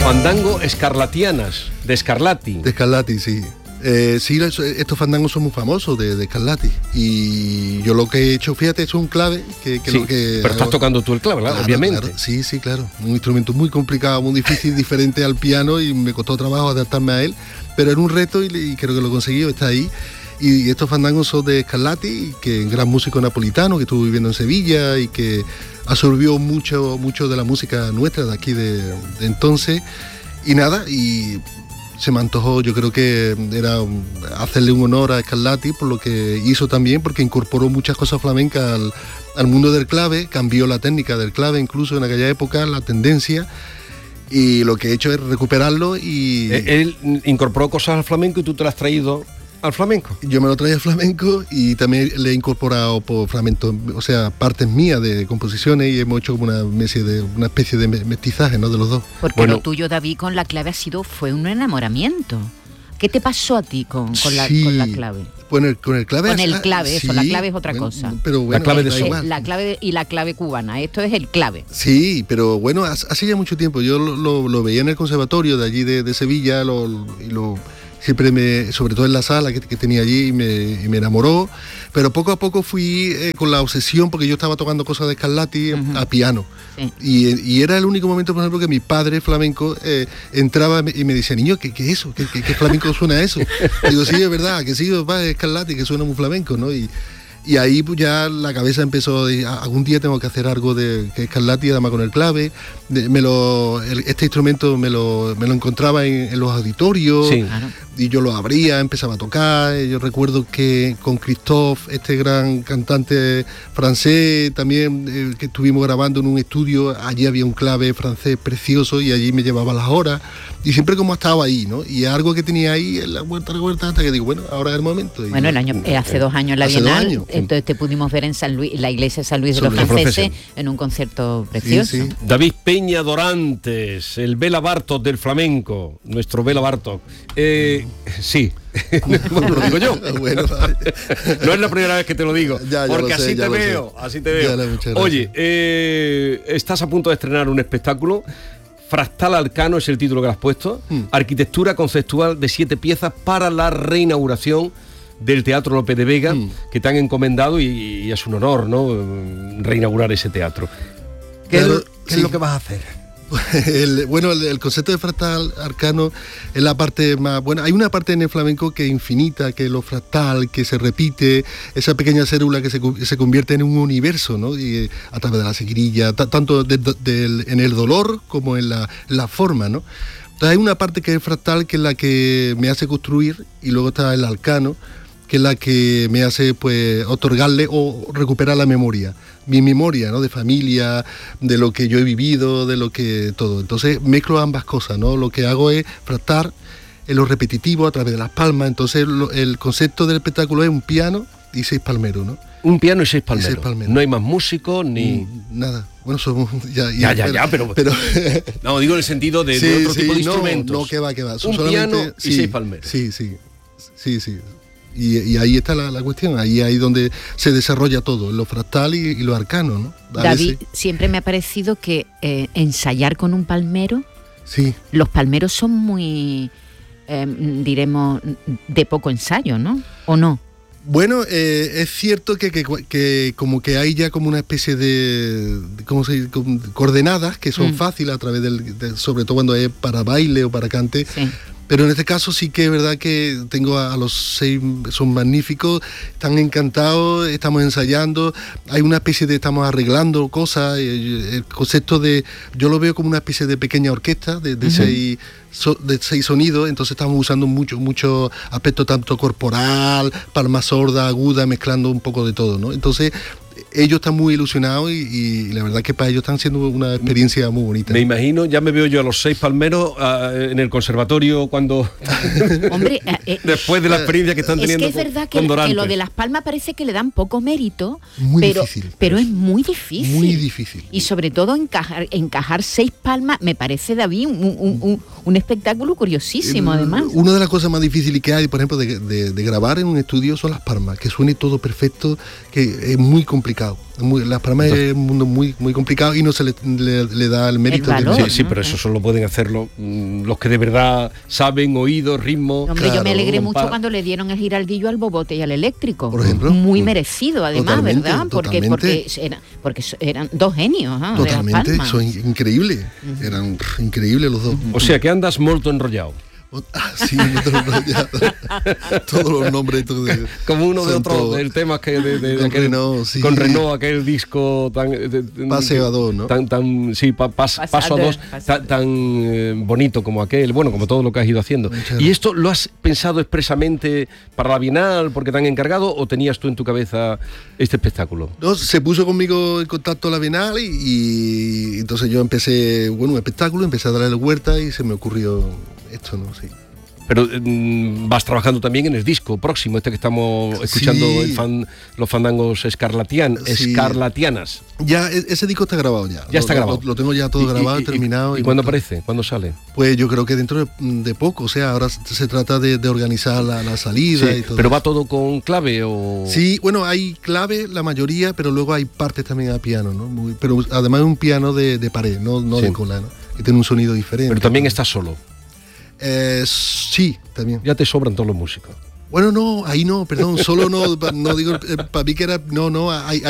Fandango Escarlatianas, de Scarlatti. De Scarlatti, sí. Sí, estos fandangos son muy famosos de Scarlatti. Y yo lo que he hecho, fíjate, es un clave que Sí, lo que pero estás tocando tú el clave, claro, obviamente. Claro, sí, claro. Un instrumento muy complicado, muy difícil, diferente al piano, y me costó trabajo adaptarme a él. Pero era un reto y creo que lo he conseguido, está ahí. Y estos fandangos son de Scarlatti, que es un gran músico napolitano que estuvo viviendo en Sevilla y que absorbió mucho de la música nuestra de aquí de entonces. Y nada, y se me antojó, yo creo que era hacerle un honor a Scarlatti por lo que hizo también, porque incorporó muchas cosas flamencas al mundo del clave, cambió la técnica del clave incluso en aquella época, la tendencia. Y lo que he hecho es recuperarlo y... Él incorporó cosas al flamenco y tú te las has traído al flamenco. Yo me lo traía al flamenco y también le he incorporado por fragmentos, o sea, partes mías de composiciones, y hemos hecho como una especie de mestizaje, ¿no?, de los dos. Porque lo tuyo, David, con la clave fue un enamoramiento. ¿Qué te pasó a ti con la clave? Bueno, con el clave... Con el clave, eso, sí, la clave es otra cosa. Pero bueno, la clave de sol. La clave y la clave cubana, esto es el clave. Sí, pero bueno, hace ya mucho tiempo. Yo lo veía en el conservatorio de allí de Sevilla, siempre sobre todo en la sala que tenía allí, y me enamoró, pero poco a poco fui con la obsesión, porque yo estaba tocando cosas de Scarlatti a piano. Sí. Y era el único momento, por ejemplo, que mi padre flamenco entraba y me decía: niño, ¿qué es eso? ¿Qué flamenco suena eso? Y digo, sí, es verdad, que sí, papá, es Scarlatti, que suena muy flamenco, ¿no? Y ahí pues ya la cabeza empezó, algún día tengo que hacer algo de que es Scarlatti, además con el clave. Este instrumento me lo encontraba en los auditorios, sí, claro. Y yo lo abría, empezaba a tocar. Yo recuerdo que con Christophe, este gran cantante francés, también que estuvimos grabando en un estudio, allí había un clave francés precioso y allí me llevaba las horas. Y siempre como estaba ahí, ¿no? Y algo que tenía ahí en la vuelta, hasta que digo, bueno, ahora es el momento. Bueno, hace 2 años en la Bienal, entonces te pudimos ver en San Luis, la iglesia de San Luis de los Franceses, en un concierto precioso. Sí. David Peña Dorantes, el Bela Bartok del flamenco, nuestro Bela Bartok. Sí, bueno, lo digo yo. Bueno, no es la primera vez que te lo digo, ya porque así te veo. Oye, estás a punto de estrenar un espectáculo. Fractal Arcano es el título que le has puesto. Arquitectura conceptual de 7 piezas para la reinauguración del Teatro Lope de Vega, que te han encomendado, y es un honor, ¿no?, reinaugurar ese teatro. ¿Qué es lo que vas a hacer? El concepto de fractal arcano es la parte más... Bueno, hay una parte en el flamenco que es infinita, que es lo fractal, que se repite, esa pequeña célula que se convierte en un universo, ¿no? Y a través de la seguirilla, tanto en el dolor como en la forma, ¿no? Entonces hay una parte que es fractal, que es la que me hace construir, y luego está el arcano, que es la que me hace, pues, otorgarle o recuperar la memoria. Mi memoria, ¿no?, de familia, de lo que yo he vivido, de lo que todo. Entonces mezclo ambas cosas, ¿no? Lo que hago es fractar en lo repetitivo a través de las palmas. Entonces el concepto del espectáculo es un piano y 6 palmeros, ¿no? Un piano y 6 palmeros. No hay más músicos ni... Nada. Bueno, somos... pero... No, digo en el sentido de otro tipo de instrumentos. No, que va. Un piano y 6 palmeros. Sí. Y ahí está la cuestión, ahí donde se desarrolla todo, lo fractal y lo arcano, ¿no? David, siempre me ha parecido que ensayar con un palmero, sí. Los palmeros son muy, diremos, de poco ensayo, ¿no? ¿O no? Bueno, es cierto que como que hay ya como una especie de coordenadas que son fáciles a través sobre todo cuando es para baile o para cante. Sí. Pero en este caso sí que es verdad que tengo a los 6, son magníficos, están encantados, estamos ensayando, hay una especie de, estamos arreglando cosas, el concepto yo lo veo como una especie de pequeña orquesta de 6 sonidos, entonces estamos usando mucho aspecto tanto corporal, palma sorda, aguda, mezclando un poco de todo, ¿no? Entonces ellos están muy ilusionados y la verdad que para ellos están siendo una experiencia muy bonita. Me imagino, ya me veo yo a los 6 palmeros en el conservatorio cuando... Hombre, después de la experiencia que están teniendo. Es que es verdad que lo de las palmas parece que le dan poco mérito, difícil, pero es muy difícil. Muy difícil. Y sobre todo encajar 6 palmas, me parece, David, un espectáculo curiosísimo, además. Una de las cosas más difíciles que hay, por ejemplo, de grabar en un estudio son las palmas, que suene todo perfecto, que es muy complicado. complicado. Las Palmas es un mundo muy, muy complicado y no se le da el mérito. Sí, pero eso solo pueden hacerlo los que de verdad saben oído, ritmo. Hombre, claro, yo me alegré mucho cuando le dieron el giraldillo al Bobote y al Eléctrico. Por ejemplo. Muy merecido, además, totalmente, ¿verdad? Porque eran dos genios. Totalmente, son increíbles. Eran increíbles los dos. O sea que andas molto enrollado. Sí, todos los nombres como uno de otro del tema que de aquel, Renault, sí. Con Renault, aquel disco tan Paseo a dos, ¿no? Paso a dos, tan bonito como aquel, bueno, como todo lo que has ido haciendo. ¿Y esto lo has pensado expresamente para la Bienal porque te han encargado o tenías tú en tu cabeza este espectáculo? No, se puso conmigo en contacto la Bienal y entonces yo empecé, un espectáculo, empecé a darle vuelta y se me ocurrió esto, ¿no? Sí. Pero vas trabajando también en el disco próximo, que estamos escuchando, los fandangos escarlatianas. Ya, ese disco está grabado ya. Ya está grabado. Lo tengo ya todo grabado, terminado. ¿Y cuándo aparece? ¿Cuándo sale? Pues yo creo que dentro de poco, o sea, ahora se trata de organizar la salida y todo. ¿Pero va todo con clave o...? Sí, bueno, hay clave, la mayoría, pero luego hay partes también a piano, ¿no? Pero además es un piano de pared, no de cola, ¿no? Que tiene un sonido diferente. Pero también estás solo. Sí, también. Ya te sobran todos los músicos. Bueno, no, ahí no, perdón, solo no digo, para mí que era, no, hay